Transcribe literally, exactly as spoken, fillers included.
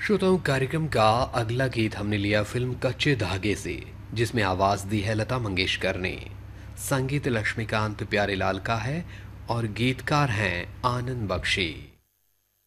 श्रोताओं, कार्यक्रम का अगला गीत हमने लिया फिल्म कच्चे धागे से, जिसमें आवाज दी है लता मंगेशकर ने। संगीत लक्ष्मीकांत प्यारेलाल का है और गीतकार हैं आनंद बख्शी।